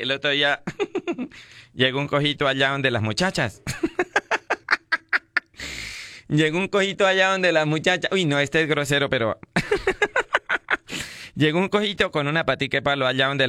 el otro día llegó un cojito allá donde las muchachas. Llegó un cojito allá donde las muchachas. Uy, no, este es grosero, pero llegó un cojito con una patica de palo allá donde